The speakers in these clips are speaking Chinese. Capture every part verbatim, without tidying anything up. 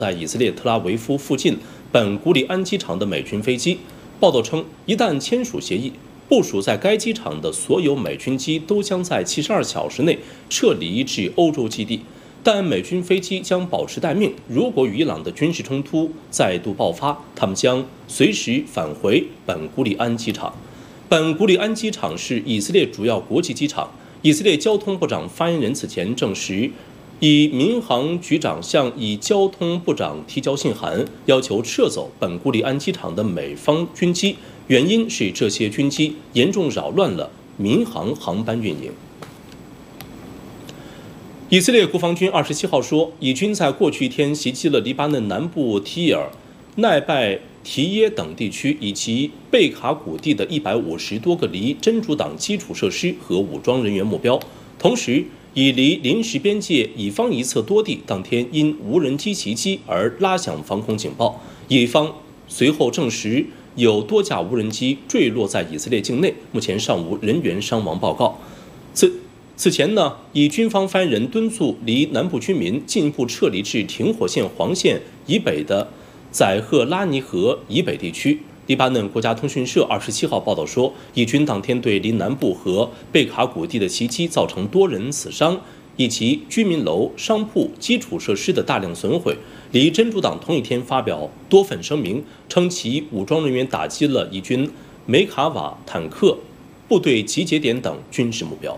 在以色列特拉维夫附近本古里安机场的美军飞机。报道称，一旦签署协议，部署在该机场的所有美军机都将在七十二小时内撤离至欧洲基地。但美军飞机将保持待命，如果与伊朗的军事冲突再度爆发，他们将随时返回本古里安机场。本古里安机场是以色列主要国际机场。以色列交通部长发言人此前证实，以民航局长向以交通部长提交信函，要求撤走本古里安机场的美方军机，原因是这些军机严重扰乱了民航航班运营。以色列国防军二十七号说，以军在过去一天袭击了黎巴嫩南部提尔、奈拜提耶等地区以及贝卡谷地的一百五十多个离真主党基础设施和武装人员目标，同时以离临时边界以方一侧多地当天因无人机袭击而拉响防空警报。以方随后证实有多架无人机坠落在以色列境内，目前尚无人员伤亡报告。此此前呢，以军方发言人敦促离南部居民进一步撤离至停火线黄线以北的载赫拉尼河以北地区。黎巴嫩国家通讯社二十七号报道说，以军当天对离南部和贝卡谷地的袭击造成多人死伤，以及居民楼、商铺、基础设施的大量损毁。离真主党同一天发表多份声明，称其武装人员打击了以军梅卡瓦坦克部队集结点等军事目标。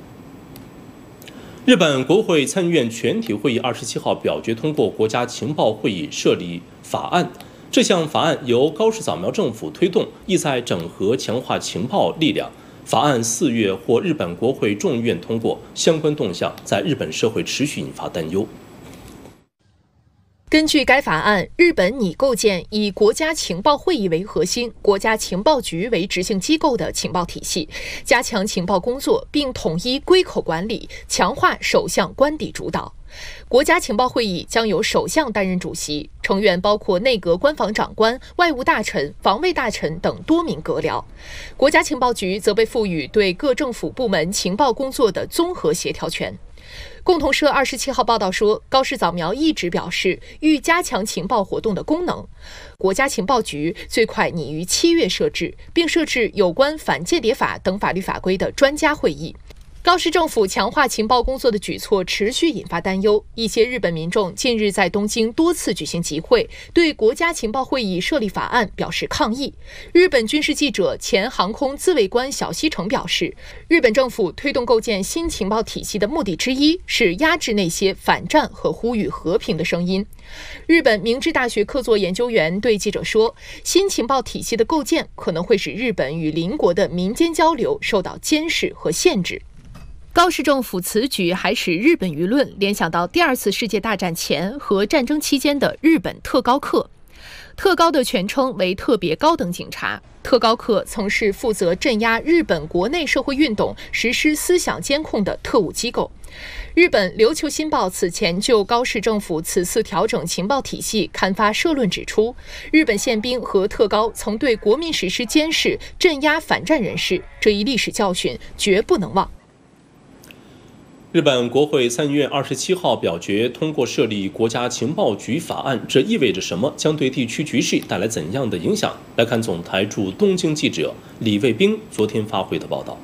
日本国会参议院全体会议二十七号表决通过国家情报会议设立法案。这项法案由高市早苗政府推动，意在整合强化情报力量。法案四月获日本国会众议院通过，相关动向在日本社会持续引发担忧。 根据该法案，日本拟构建以国家情报会议为核心、国家情报局为执行机构的情报体系，加强情报工作，并统一归口管理，强化首相官邸主导。国家情报会议将由首相担任主席，成员包括内阁官房长官、外务大臣、防卫大臣等多名阁僚。国家情报局则被赋予对各政府部门情报工作的综合协调权。共同社二十七号报道说，高市早苗一直表示欲加强情报活动的功能。国家情报局最快拟于七月设置，并设置有关反间谍法等法律法规的专家会议。高市政府强化情报工作的举措持续引发担忧，一些日本民众近日在东京多次举行集会，对国家情报会议设立法案表示抗议。日本军事记者、前航空自卫官小西成表示，日本政府推动构建新情报体系的目的之一是压制那些反战和呼吁和平的声音。日本明治大学客座研究员对记者说，新情报体系的构建可能会使日本与邻国的民间交流受到监视和限制。高市政府此举还使日本舆论联想到第二次世界大战前和战争期间的日本特高课。特高的全称为特别高等警察。特高课曾是负责镇压日本国内社会运动、实施思想监控的特务机构。日本琉球新报此前就高市政府此次调整情报体系刊发社论指出，日本宪兵和特高曾对国民实施监视、镇压反战人士，这一历史教训绝不能忘。 日本国会参议院二十七号表决通过设立国家情报局法案，这意味着什么？将对地区局势带来怎样的影响？来看总台驻东京记者李卫兵昨天发回的报道。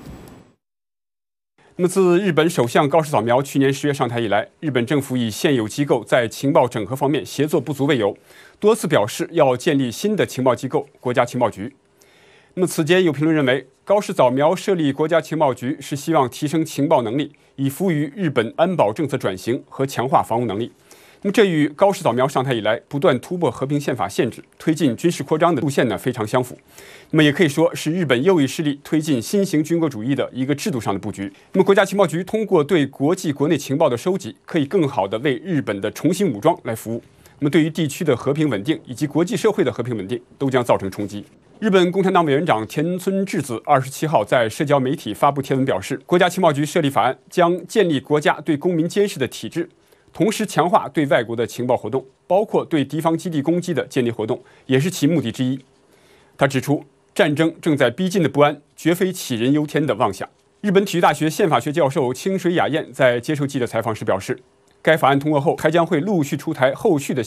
那么，自日本首相高市早苗去年十月上台以来，日本政府以现有机构在情报整合方面协作不足为由，多次表示要建立新的情报机构——国家情报局。那么，此间有评论认为，高市早苗设立国家情报局是希望提升情报能力，以服务于日本安保政策转型和强化防务能力。那么，这与高市早苗上台以来不断突破和平宪法限制、推进军事扩张的路线呢非常相符。那么，也可以说是日本右翼势力推进新型军国主义的一个制度上的布局。那么，国家情报局通过对国际国内情报的收集，可以更好地为日本的重新武装来服务。那么，对于地区的和平稳定以及国际社会的和平稳定，都将造成冲击。日本共产党委员长田村智子二十七号在社交媒体发布贴文表示，国家情报局设立法案将建立国家对公民监视的体制，同时强化对外国的情报活动，包括对敌方基地攻击的间谍活动，也是其目的之一。他指出，战争正在逼近的不安，绝非杞人忧天的妄想。日本体育大学宪法学教授清水雅彦在接受记者采访时表示， 该法案通过后，还将会陆续出台后续的